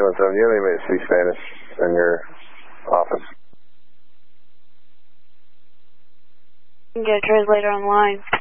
217, do you have anybody that speaks Spanish in your office? You can get a translator online.